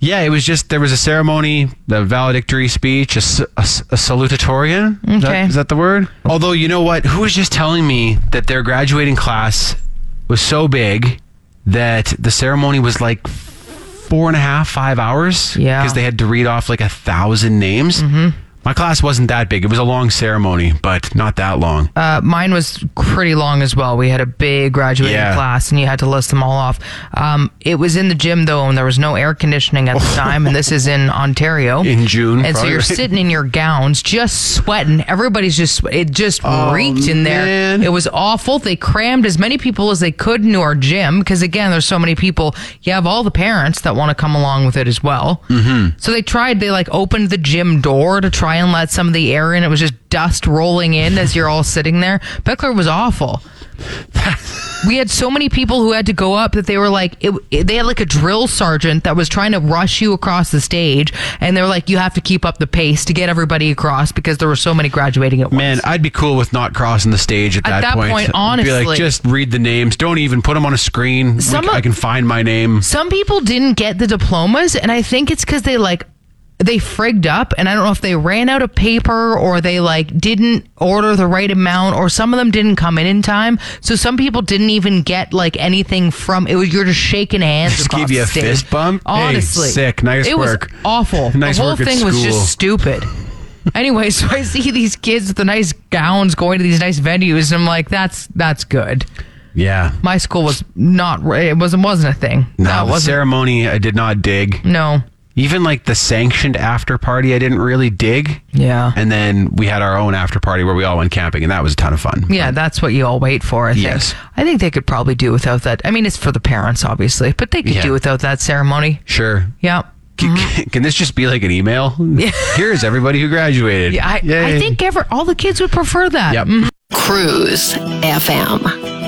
Yeah, it was just, there was a ceremony, the valedictory speech, a salutatorian. Okay. Is that the word? Although, you know what? Who was just telling me that their graduating class was so big that the ceremony was like 4.5, 5 hours? Yeah. Because they had to read off like 1,000 names. Mm-hmm. My class wasn't that big. It was a long ceremony, but not that long. Mine was pretty long as well. We had a big graduating class, and you had to list them all off. It was in the gym, though, and there was no air conditioning at the time, and this is in Ontario. In June. And so you're sitting in your gowns, just sweating. Everybody's just, it just reeked in there. Man. It was awful. They crammed as many people as they could into our gym, because, again, there's so many people. You have all the parents that want to come along with it as well. Mm-hmm. So they like opened the gym door to try and let some of the air in. It was just dust rolling in as you're all sitting there. Beckler was awful. We had so many people who had to go up that they were like, they had like a drill sergeant that was trying to rush you across the stage, and they're like, you have to keep up the pace to get everybody across because there were so many graduating at once. Man, I'd be cool with not crossing the stage at that point. Honestly. Be like, just read the names. Don't even put them on a screen. I can find my name. Some people didn't get the diplomas, and I think it's because they frigged up, and I don't know if they ran out of paper or they didn't order the right amount, or some of them didn't come in time. So some people didn't even get anything from it. You're just shaking hands. Just give you a fist bump. Honestly, hey, sick. Nice work. It was awful. Nice the whole work at thing was school. just stupid. Anyway, so I see these kids with the nice gowns going to these nice venues, and I'm like, that's good. Yeah. My school was not. It wasn't a thing. No, the ceremony I did not dig. No. Even the sanctioned after party, I didn't really dig. Yeah. And then we had our own after party where we all went camping, and that was a ton of fun. Yeah, that's what you all wait for, I think. Yes. I think they could probably do without that. I mean, it's for the parents, obviously, but they could do without that ceremony. Sure. Yeah. Can this just be like an email? Yeah. Here's everybody who graduated. Yeah, I think all the kids would prefer that. Yep. Mm-hmm. Cruise FM.